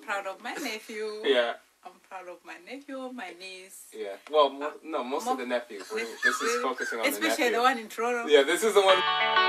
proud of my nephew. Yeah. I'm proud of my nephew, my niece. Yeah. Well, most of the nephews. This is focusing on the nephew. Especially the one in Toronto. Yeah, this is the one.